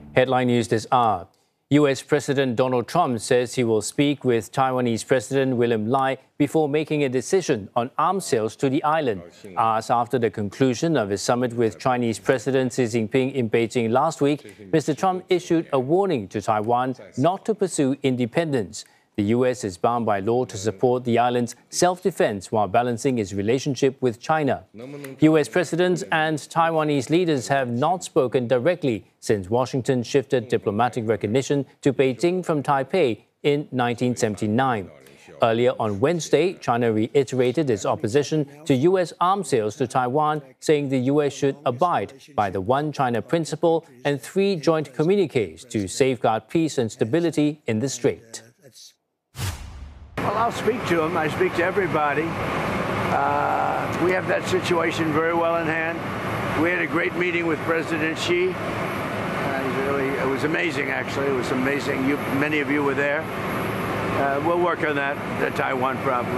Headline news this hour. U.S. President Donald Trump says he will speak with Taiwanese President William Lai before making a decision on arms sales to the island. Asked after the conclusion of his summit with Chinese President Xi Jinping in Beijing last week, Mr. Trump issued a warning to Taiwan not to pursue independence. The U.S. is bound by law to support the island's self-defense while balancing its relationship with China. U.S. presidents and Taiwanese leaders have not spoken directly since Washington shifted diplomatic recognition to Beijing from Taipei in 1979. Earlier on Wednesday, China reiterated its opposition to U.S. arms sales to Taiwan, saying the U.S. should abide by the One China principle and 3 joint communiques to safeguard peace and stability in the Strait. Well, I'll speak to him. I speak to everybody. We have that situation very well in hand. We had a great meeting with President Xi. It was amazing, actually. It was amazing. Many of you were there. We'll work on the Taiwan problem.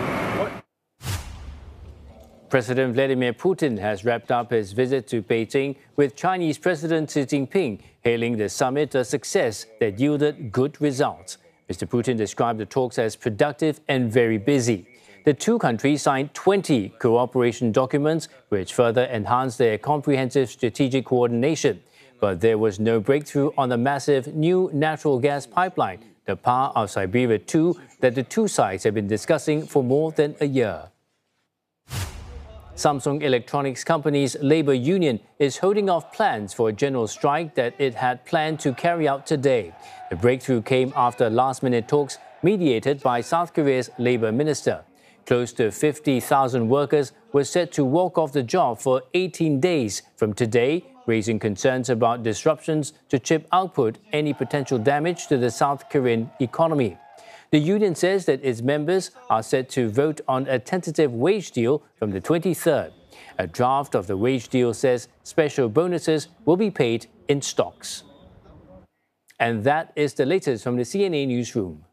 President Vladimir Putin has wrapped up his visit to Beijing with Chinese President Xi Jinping, hailing the summit a success that yielded good results. Mr. Putin described the talks as productive and very busy. The two countries signed 20 cooperation documents, which further enhanced their comprehensive strategic coordination. But there was no breakthrough on the massive new natural gas pipeline, the Power of Siberia 2, that the two sides have been discussing for more than a year. Samsung Electronics Company's labor union is holding off plans for a general strike that it had planned to carry out today. The breakthrough came after last-minute talks mediated by South Korea's labor minister. Close to 50,000 workers were set to walk off the job for 18 days from today, raising concerns about disruptions to chip output, any potential damage to the South Korean economy. The union says that its members are set to vote on a tentative wage deal from the 23rd. A draft of the wage deal says special bonuses will be paid in stocks. And that is the latest from the CNA Newsroom.